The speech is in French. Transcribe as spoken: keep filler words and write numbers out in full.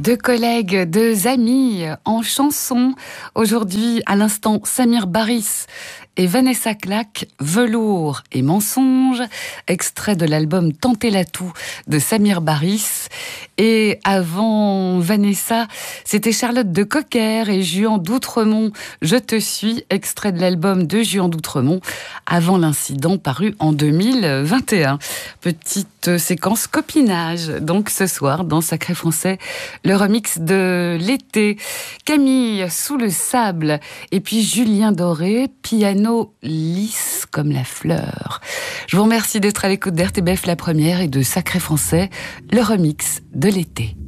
Deux collègues, deux amis en chanson. Aujourd'hui, à l'instant, Samir Baris et Vanessa Clack, Velours et Mensonge, extrait de l'album Tenter l'atout de Samir Baris. Et avant Vanessa, c'était Charlotte de Cocker et Juan d'Outremont, Je te suis, extrait de l'album de Juan d'Outremont, avant l'incident paru en deux mille vingt et un. Petite séquence copinage, donc ce soir, dans Sacré Français, le remix de l'été. Camille, Sous le sable, et puis Julien Doré, piano lisse comme la fleur. Je vous remercie d'être à l'écoute d'R T B F La Première et de Sacré Français, le remix de l'été.